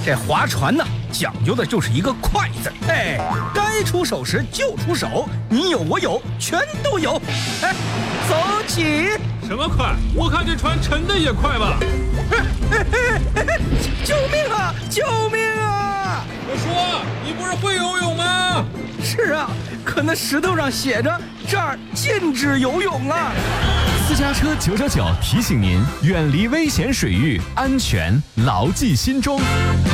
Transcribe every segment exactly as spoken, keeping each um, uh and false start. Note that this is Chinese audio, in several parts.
这划船呢，讲究的就是一个快字。哎，该出手时就出手，你有我有，全都有。哎，走起！ 什么快？我看这船沉的也快吧？ 救命啊！救命啊！ 我说，你不是会游泳吗？ 是啊，可那石头上写着这儿禁止游泳啊。 私家车九九九提醒您，远离危险水域，安全牢记心中。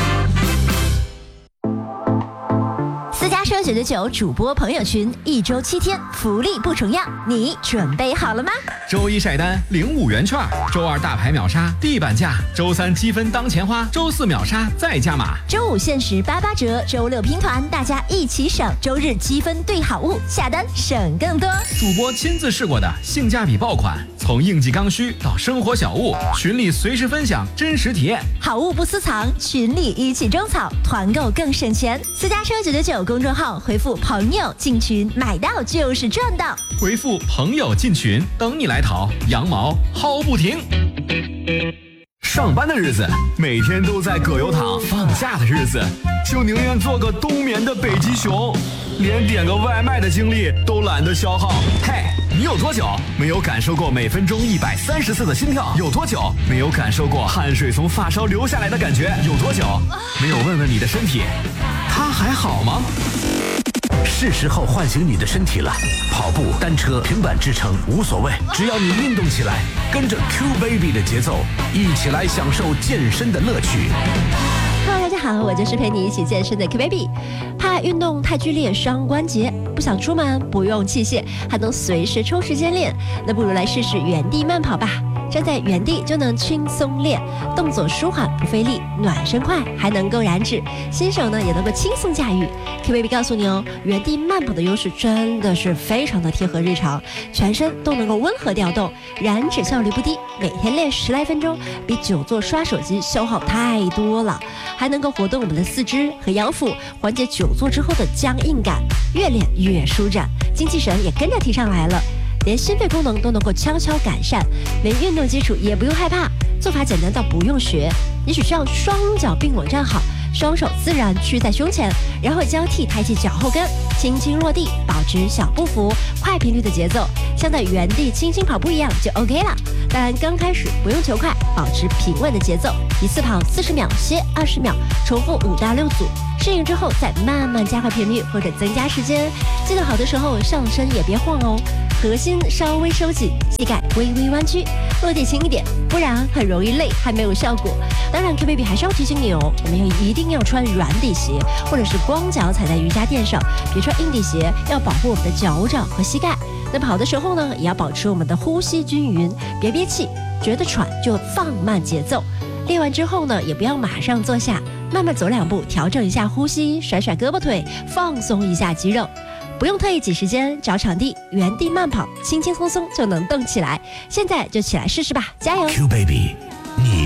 私家车九九九主播朋友群，一周七天福利不重样，你准备好了吗？ 周一晒单领五元券，周二大牌秒杀地板价，周三积分当钱花，周四秒杀再加码， 周五限时八八折，周六拼团，大家一起省，周日积分兑好物，下单省更多。 主播亲自试过的性价比爆款，从应季刚需到生活小物，群里随时分享真实体验， 好物不私藏，群里一起种草，团购更省钱。私家车九九九公众号回复朋友进群，买到就是赚到。 回复朋友进群，等你来淘，羊毛薅不停。上班的日子每天都在葛优躺，放假的日子就宁愿做个冬眠的北极熊，连点个外卖的精力都懒得消耗。嘿，你有多久没有感受过每分钟一百三十次的心跳？有多久没有感受过汗水从发梢流下来的感觉？有多久没有问问你的身体，它还好吗？ 是时候唤醒你的身体了，跑步、单车、平板支撑无所谓，只要你运动起来，跟着 Q Baby 的节奏，一起来享受健身的乐趣。 Hello， 大家好，我就是陪你一起健身的 Q Baby。怕运动太剧烈伤关节，不想出门不用器械，还能随时抽时间练，那不如来试试原地慢跑吧。站在原地就能轻松练，动作舒缓不费力，暖身快，还能够燃脂，新手呢也能够轻松驾驭。Q Baby 告诉你哦，原地慢跑的优势真的是非常的贴合日常，全身都能够温和调动，燃脂效率不低，每天练十来分钟，比久坐刷手机消耗太多了，还能够活动我们的四肢和腰腹，缓解久坐之后的僵硬感，越练越舒展，精气神也跟着提上来了。连心肺功能都能够悄悄改善，连运动基础也不用害怕，做法简单到不用学，你只需要双脚并拢站好，双手自然屈在胸前，然后交替抬起脚后跟，轻轻落地，保持小步幅、快频率的节奏，像在原地轻轻跑步一样就 OK 了。当然刚开始不用求快，保持平稳的节奏，一次跑四十秒，歇二十秒，重复五到六组，适应之后再慢慢加快频率或者增加时间。记得好的时候上身也别晃哦，核心稍微收紧，膝盖微微弯曲，落地轻一点，不然很容易累，还没有效果。当然 Q Baby 还是要提醒你哦，我们要一定要穿软底鞋，或者是光脚踩在瑜伽垫上，别穿硬底鞋，要保护我们的脚掌和膝盖。那跑的时候呢，也要保持我们的呼吸均匀，别憋气，觉得喘就放慢节奏。练完之后呢，也不要马上坐下，慢慢走两步，调整一下呼吸，甩甩胳膊腿，放松一下肌肉。不用特意挤时间，找场地，原地慢跑，轻轻松松就能动起来。现在就起来试试吧，加油 ！Q Baby， 你